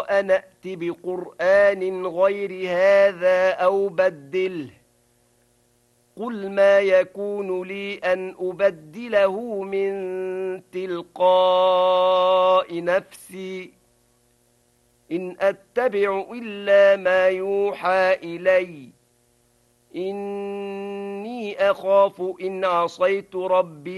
أن ائت بقرآن غير هذا أو بدله قل ما يكون لي أن أبدله من تلقاء نفسي إن أتبع إلا ما يوحى إلي إني أخاف إن عصيت ربي